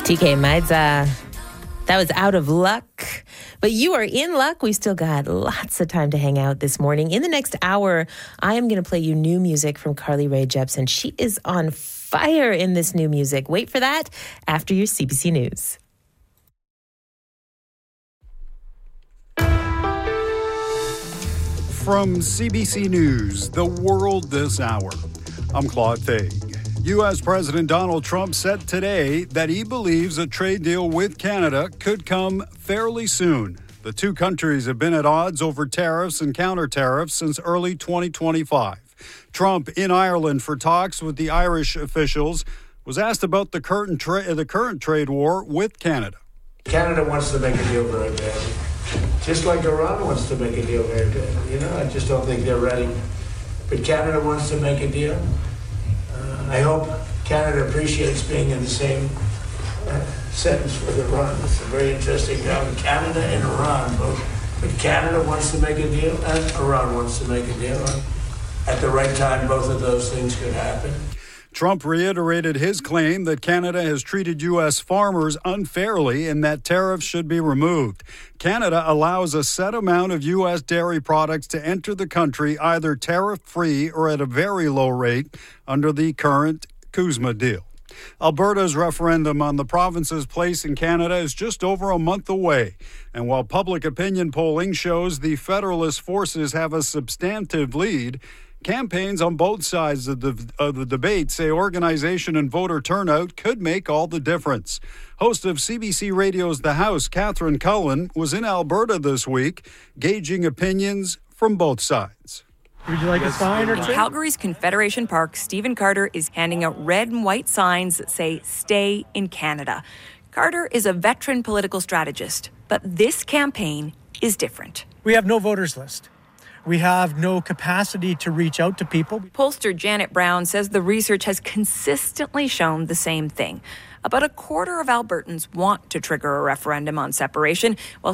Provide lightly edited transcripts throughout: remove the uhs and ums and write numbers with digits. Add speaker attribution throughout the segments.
Speaker 1: TK Maidza. That was Out of Luck. But you are in luck. We still got lots of time to hang out this morning. In the next hour, I am going to play you new music from Carly Rae Jepsen. She is on fire in this new music. Wait for that after your CBC News.
Speaker 2: From CBC News, The World This Hour, I'm Claude Fay. U.S. President Donald Trump said today that he believes a trade deal with Canada could come fairly soon. The two countries have been at odds over tariffs and counter-tariffs since early 2025. Trump in Ireland for talks with the Irish officials was asked about the current trade war with Canada.
Speaker 3: Canada wants to make a deal very badly, just like Iran wants to make a deal very badly. I just don't think they're ready. But Canada wants to make a deal. I hope Canada appreciates being in the same sentence with Iran. It's a very interesting now. Canada and Iran both. But Canada wants to make a deal and Iran wants to make a deal. At the right time, both of those things could happen.
Speaker 2: Trump reiterated his claim that Canada has treated U.S. farmers unfairly and that tariffs should be removed. Canada allows a set amount of U.S. dairy products to enter the country either tariff-free or at a very low rate under the current CUSMA deal. Alberta's referendum on the province's place in Canada is just over a month away. And while public opinion polling shows the Federalist forces have a substantive lead, campaigns on both sides of the debate say organization and voter turnout could make all the difference. Host of CBC Radio's The House, Catherine Cullen, was in Alberta this week, gauging opinions from both sides.
Speaker 4: Would you like a sign or two?
Speaker 5: In Calgary's Confederation Park, Stephen Carter is handing out red and white signs that say, "Stay in Canada." Carter is a veteran political strategist, but this campaign is different.
Speaker 4: We have no voters list. We have no capacity to reach out to people.
Speaker 5: Pollster Janet Brown says the research has consistently shown the same thing. About a quarter of Albertans want to trigger a referendum on separation, while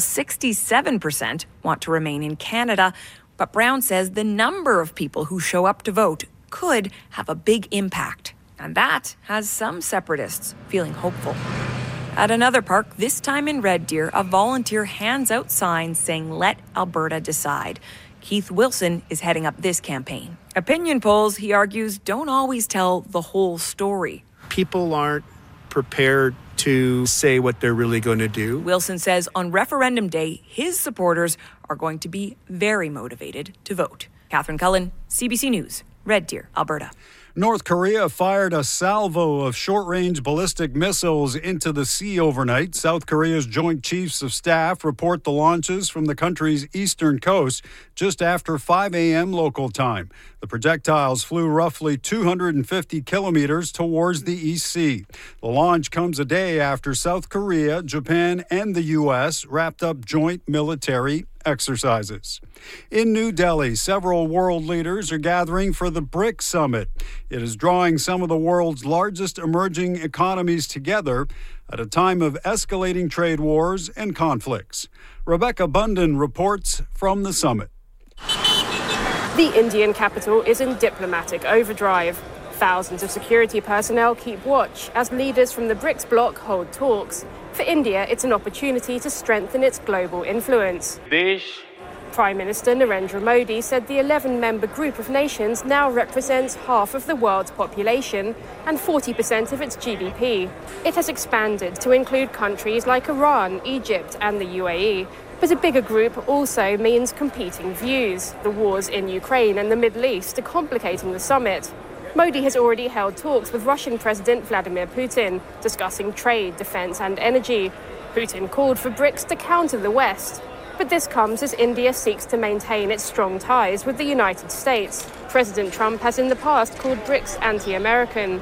Speaker 5: 67% want to remain in Canada. But Brown says the number of people who show up to vote could have a big impact. And that has some separatists feeling hopeful. At another park, this time in Red Deer, a volunteer hands out signs saying, "Let Alberta decide." Keith Wilson is heading up this campaign. Opinion polls, he argues, don't always tell the whole story.
Speaker 6: People aren't prepared to say what they're really going to do.
Speaker 5: Wilson says on referendum day, his supporters are going to be very motivated to vote. Catherine Cullen, CBC News, Red Deer, Alberta.
Speaker 2: North Korea fired a salvo of short-range ballistic missiles into the sea overnight. South Korea's Joint Chiefs of Staff report the launches from the country's eastern coast just after 5 a.m. local time. The projectiles flew roughly 250 kilometers towards the East Sea. The launch comes a day after South Korea, Japan, and the U.S. wrapped up joint military exercises. In New Delhi, several world leaders are gathering for the BRICS Summit. It is drawing some of the world's largest emerging economies together at a time of escalating trade wars and conflicts. Rebecca Bundan reports from the summit.
Speaker 7: The Indian capital is in diplomatic overdrive. Thousands of security personnel keep watch as leaders from the BRICS bloc hold talks. For India, it's an opportunity to strengthen its global influence. Prime Minister Narendra Modi said the 11-member group of nations now represents half of the world's population and 40% of its GDP. It has expanded to include countries like Iran, Egypt, and the UAE. But a bigger group also means competing views. The wars in Ukraine and the Middle East are complicating the summit. Modi has already held talks with Russian President Vladimir Putin, discussing trade, defense, and energy. Putin called for BRICS to counter the West. But this comes as India seeks to maintain its strong ties with the United States. President Trump has in the past called BRICS anti-American.